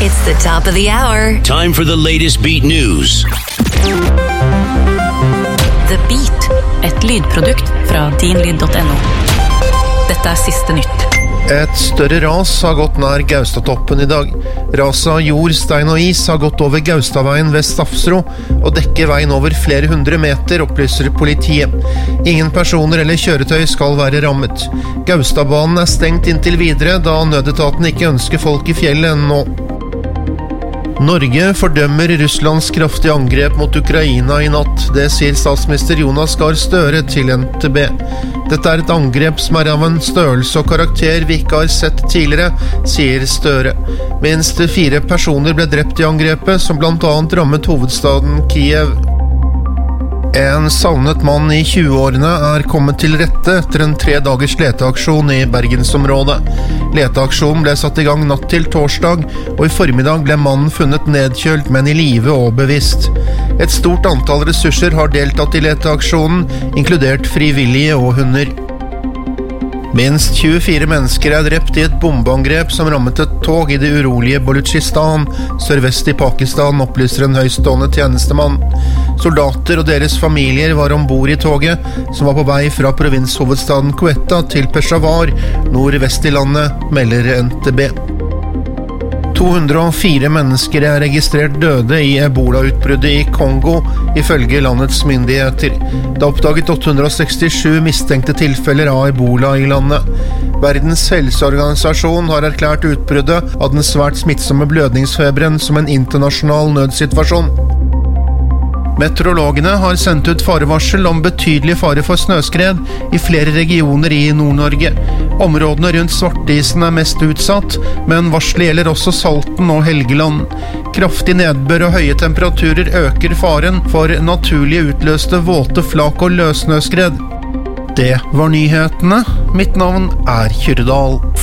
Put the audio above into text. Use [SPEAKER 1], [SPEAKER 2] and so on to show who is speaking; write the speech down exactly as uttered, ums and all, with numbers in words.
[SPEAKER 1] It's the top of the hour.
[SPEAKER 2] Time for the latest Beat News.
[SPEAKER 3] The Beat, et lydprodukt fra din lyd punktum no. Dette er siste nytt.
[SPEAKER 4] Et større ras har gått nær Gaustatoppen i dag. Raset av jord, stein og is har gått over Gaustadveien ved Stafsro og dekker veien over flere hundre meter, opplyser politiet. Ingen personer eller kjøretøy skal være rammet. Gaustadbanen er stengt inntil videre, da nødetaten ikke ønsker folk i fjellet ennå. Norge fordømmer Russlands kraftige angrep mot Ukraina i natt. Det sier statsminister Jonas Gahr Støre til N T B. Dette er et angrep som er av en størrelse og karakter vi ikke har sett tidligere, sier Støre. Minst fire personer ble drept i angrepet, som blant annet rammet hovedstaden Kiev. En savnet mann i tjueårene er kommet til rette etter en tre dagers leteaksjon i Bergensområdet. Leteaksjonen ble satt i gang natt til torsdag, og i formiddag ble mannen funnet nedkjølt, men i live og bevisst. Et stort antall ressurser har deltatt i leteaksjonen, inkludert frivillige og hunder. Minst tjuefire mennesker er drept i et bombeangrep som rammet et tog i det urolige Baluchistan, sørvest i Pakistan, opplyser en høystående tjenestemann. Soldater og deres familier var ombord i toget, som var på vei fra provinshovedstaden Quetta til Peshawar, nordvest i landet, melder N T B. to hundre og fire mennesker er registrert døde i Ebola-utbruddet i Kongo, ifølge landets myndigheter. Det er oppdaget åtte hundre og sekstisju mistenkte tilfeller av Ebola i landet. Verdens helseorganisasjon har erklært utbruddet av den svært smittsomme blødningsfeberen som en internasjonal nødsituasjon. Meteorologene har sendt ut farevarsel om betydelig fare for snøskred i flere regioner i Nord-Norge. Områdene rundt Svartisen er mest utsatt, men varselet gjelder også Salten og Helgeland. Kraftig nedbør og høye temperaturer øker faren for naturlig utløste våte flak og løssnøskred. Det var nyhetene. Mitt navn er Kyrre Dahl.